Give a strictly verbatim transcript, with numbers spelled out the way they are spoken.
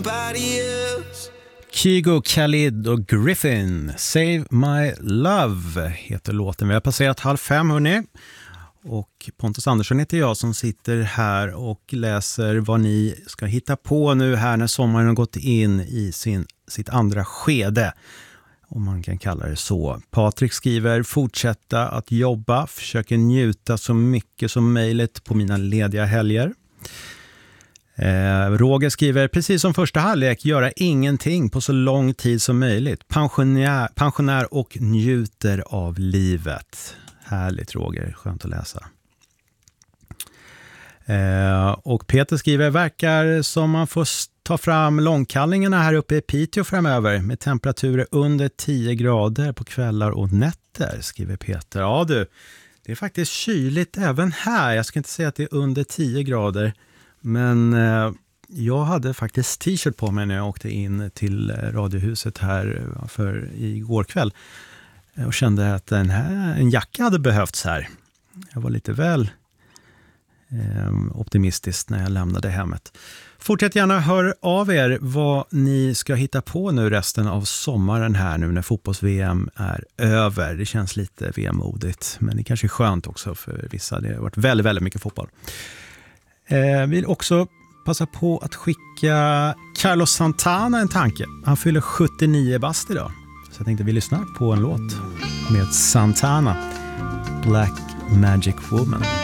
somebody else. Kygo, Khalid och Griffin, Save My Love heter låten. Vi har passerat halv fem, hörni. Och Pontus Andersson heter jag som sitter här och läser vad ni ska hitta på nu här när sommaren har gått in i sin, sitt andra skede. Om man kan kalla det så. Patrik skriver: fortsätta att jobba, försöker njuta så mycket som möjligt på mina lediga helger. Eh, Roger skriver: precis som första halvlek, göra ingenting på så lång tid som möjligt. Pensionär, pensionär och njuter av livet. Härligt, Roger, skönt att läsa. Eh, och Peter skriver: verkar som man får ta fram långkallningarna här uppe i Piteå framöver med temperaturer under tio grader på kvällar och nätter, skriver Peter. Ja du, det är faktiskt kyligt även här. Jag ska inte säga att det är under tio grader, men eh, jag hade faktiskt t-shirt på mig när jag åkte in till radiohuset här för igår kväll och kände att den här, en jacka hade behövts här. Jag var lite väl eh, optimistisk när jag lämnade hemmet. Fortsätt gärna hör av er vad ni ska hitta på nu resten av sommaren här nu när fotbolls-V M är över. Det känns lite V M-modigt, men det kanske är skönt också för vissa. Det har varit väldigt, väldigt mycket fotboll. Jag vill också passa på att skicka Carlos Santana en tanke. Han fyller sjuttionio bast idag. Så jag tänkte vi lyssnar på en låt med Santana, Black Magic Woman.